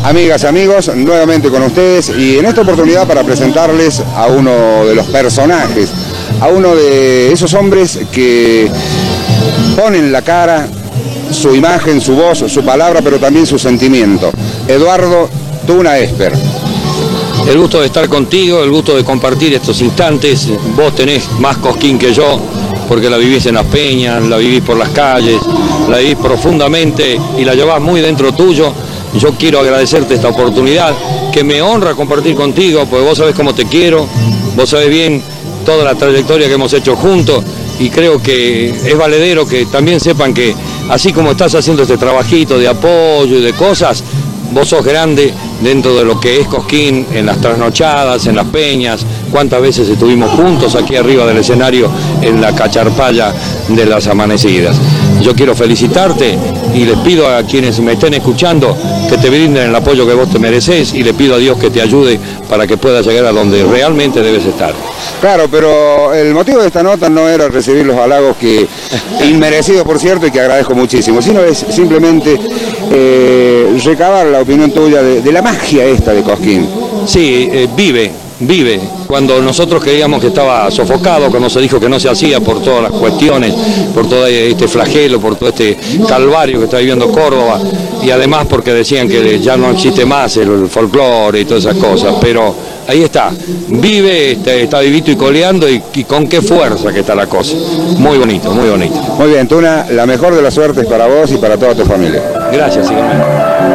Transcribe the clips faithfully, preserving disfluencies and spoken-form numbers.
Amigas, amigos, nuevamente con ustedes y en esta oportunidad para presentarles a uno de los personajes, a uno de esos hombres que ponen la cara, su imagen, su voz, su palabra, pero también su sentimiento. Eduardo Tuna Esper. El gusto de estar contigo, el gusto de compartir estos instantes. Vos tenés más Cosquín que yo, porque la vivís en las peñas, la vivís por las calles, la vivís profundamente y la llevás muy dentro tuyo. Yo quiero agradecerte esta oportunidad, que me honra compartir contigo, porque vos sabés cómo te quiero, vos sabés bien toda la trayectoria que hemos hecho juntos, y creo que es valedero que también sepan que, así como estás haciendo este trabajito de apoyo y de cosas, vos sos grande dentro de lo que es Cosquín, en las trasnochadas, en las peñas, cuántas veces estuvimos juntos aquí arriba del escenario en la cacharpaya de las amanecidas. Yo quiero felicitarte y les pido a quienes me estén escuchando que te brinden el apoyo que vos te mereces, y le pido a Dios que te ayude para que puedas llegar a donde realmente debes estar. Claro, pero el motivo de esta nota no era recibir los halagos que, inmerecidos por cierto, y que agradezco muchísimo, sino es simplemente eh, recabar la opinión tuya de, de la magia esta de Cosquín. Sí, eh, vive, vive. Cuando nosotros creíamos que estaba sofocado, cuando se dijo que no se hacía por todas las cuestiones, por todo este flagelo, por todo este calvario que está viviendo Córdoba, y además porque decían que ya no existe más el folclore y todas esas cosas, pero ahí está, vive, está, está vivito y coleando, y, y con qué fuerza que está la cosa. Muy bonito, muy bonito. Muy bien, Tuna, la mejor de las suertes para vos y para toda tu familia. Gracias, igualmente.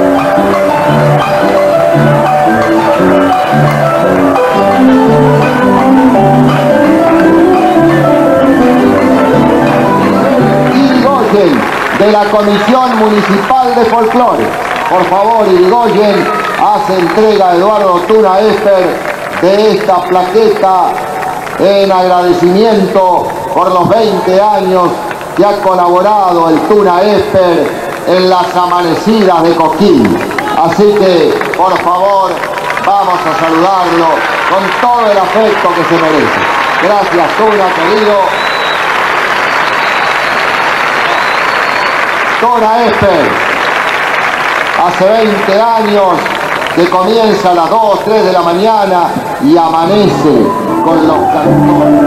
De la Comisión Municipal de Folclore. Por favor, Irigoyen hace entrega a Eduardo Tuna Esper de esta plaqueta en agradecimiento por los veinte años que ha colaborado el Tuna Esper en las amanecidas de Cosquín. Así que, por favor, vamos a saludarlo con todo el afecto que se merece. Gracias, Tuna, querido. Tuna Esper, hace veinte años que comienza a las dos, tres de la mañana y amanece con los cantores.